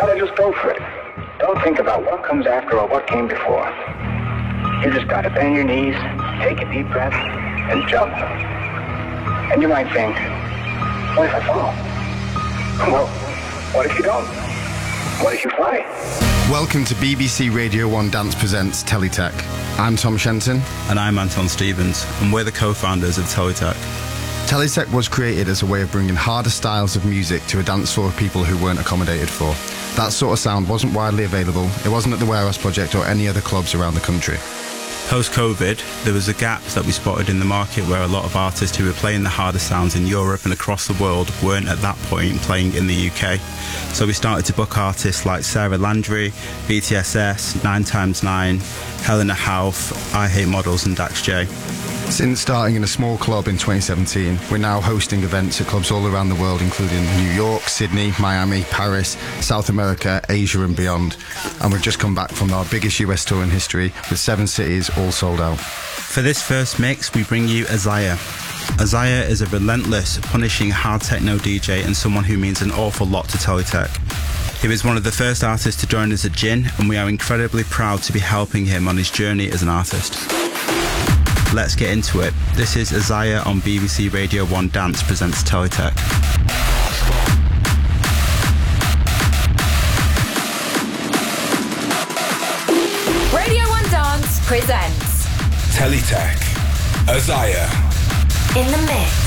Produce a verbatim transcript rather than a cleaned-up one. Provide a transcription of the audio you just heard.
gotta just go for it. Don't think about what comes after or what came before. You just gotta bend your knees, take a deep breath, and jump. And you might think, what if I fall? Well, what if you don't? What if you fly? Welcome to B B C Radio one Dance Presents Teletech. I'm Tom Shenton. And I'm Anton Stevens, and we're the co-founders of Teletech. Teletech was created as a way of bringing harder styles of music to a dance floor of people who weren't accommodated for. That sort of sound wasn't widely available. It wasn't at the Warehouse Project or any other clubs around the country. Post-COVID, there was a gap that we spotted in the market where a lot of artists who were playing the harder sounds in Europe and across the world weren't at that point playing in the U K. So we started to book artists like Sarah Landry, B T S S, Nine Times Nine, Helena Hauff, I Hate Models and Dax J. Since starting in a small club in twenty seventeen, we're now hosting events at clubs all around the world, including New York, Sydney, Miami, Paris, South America, Asia and beyond. And we've just come back from our biggest U S tour in history, with seven cities all sold out. For this first mix, we bring you Azaya. Azaya is a relentless, punishing hard techno D J and someone who means an awful lot to Teletech. He was one of the first artists to join us at Gin, and we are incredibly proud to be helping him on his journey as an artist. Let's get into it. This is Azaya on B B C Radio one Dance Presents Teletech. Radio one Dance presents Teletech. Azaya. In the Mix.